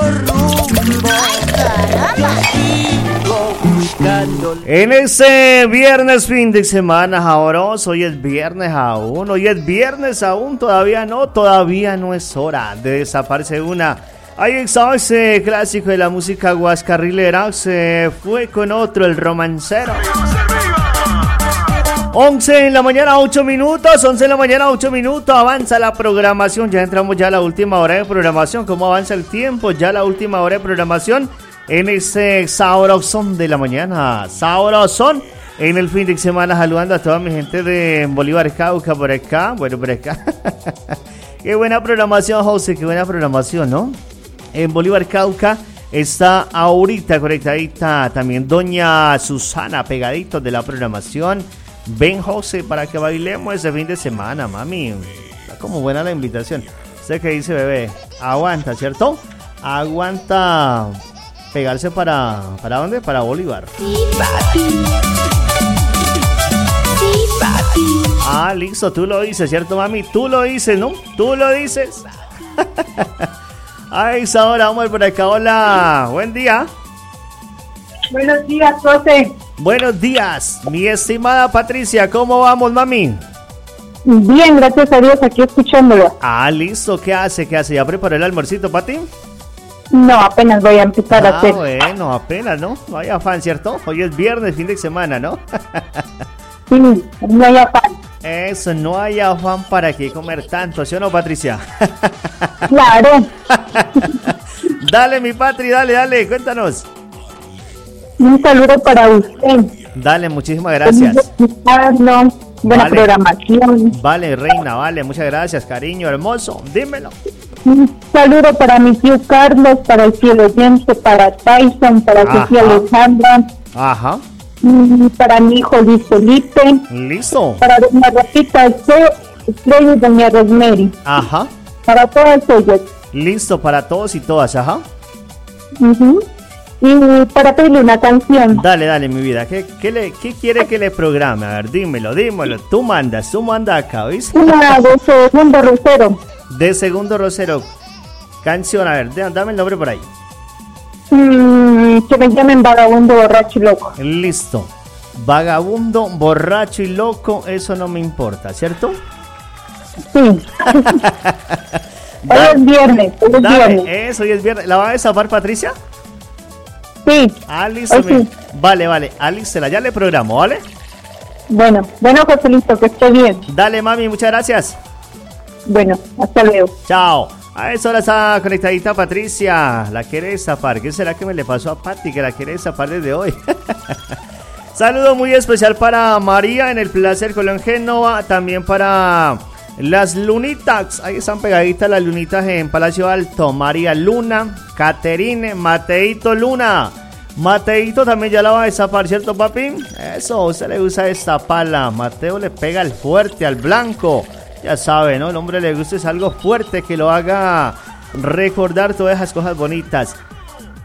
En ese viernes fin de semana sabroso, hoy es viernes aún, todavía no es hora de desaparecer una. Ahí está ese clásico de la música guascarrilera, se fue con otro, el romancero. 11 en la mañana, 8 minutos, avanza la programación, ya entramos ya a la última hora de programación. ¿Cómo avanza el tiempo? Ya la última hora de programación en ese sabrosón de la mañana, sabrosón en el fin de semana, saludando a toda mi gente de Bolívar, Cauca, por acá. Qué buena programación, José, qué buena programación, ¿no? En Bolívar, Cauca está ahorita conectadita también doña Susana, pegaditos de la programación. Ven, José, para que bailemos ese fin de semana, mami. Está como buena la invitación. ¿Usted qué dice, bebé? Aguanta, ¿cierto? Aguanta pegarse ¿para dónde? Para Bolívar. Sí, papi. Sí, papi. Ah, listo, tú lo dices, ¿cierto, mami? Tú lo dices, ¿no? Tú lo dices. Ay, ahora vamos por acá. Hola, buen día. Buenos días, José. Buenos días, mi estimada Patricia, ¿cómo vamos, mami? Bien, gracias a Dios, aquí escuchándolo. Ah, listo, ¿qué hace? ¿Ya preparó el almuercito para ti? No, apenas voy a empezar a hacer. Bueno, apenas, ¿no? No hay afán, ¿cierto? Hoy es viernes, fin de semana, ¿no? Sí, no hay afán. Eso, no hay afán para qué comer tanto, ¿sí o no, Patricia? Claro. Dale, mi Patri, dale, cuéntanos. Un saludo para usted. Dale, muchísimas gracias. Buena programación. Vale, reina, vale, muchas gracias, cariño, hermoso, dímelo. Un saludo para mi tío Carlos, para el fiel oyente, para Tyson, para Sofía Alejandra. Ajá. Para mi hijo Luis Felipe. Listo. Para doña Rafita Estrella y doña Rosemary. Ajá. Para todas ellas. Listo, para todos y todas, ajá. Y para pedirle una canción. Dale, mi vida. ¿Qué quiere que le programe? A ver, dímelo. Tú manda acá, ¿viste? Una de Segundo Rosero. De Segundo Rosero. Canción, a ver, dame el nombre por ahí. Que me llamen Vagabundo, Borracho y Loco. Listo. Vagabundo, borracho y loco, eso no me importa, ¿cierto? Sí. Hoy es viernes. Eso, hoy es viernes. ¿La va a destapar, Patricia? Sí. Ah, listo. Sí. Vale. Alístela, ya le programo, ¿vale? Bueno, José, listo, que esté bien. Dale, mami, muchas gracias. Bueno, hasta luego. Chao. A esa hora está conectadita Patricia. La quiere destapar. ¿Qué será que me le pasó a Pati que la quiere destapar desde hoy? Saludo muy especial para María en el Placer Colón Génova. También para las Lunitas. Ahí están pegaditas las Lunitas en Palacio Alto. María Luna, Caterine, Mateito Luna. Mateito también ya la va a destapar, ¿cierto, papi? Eso, usted le gusta destaparla. Mateo le pega el fuerte al blanco. Ya sabe, ¿no? El hombre le gusta es algo fuerte que lo haga recordar todas esas cosas bonitas.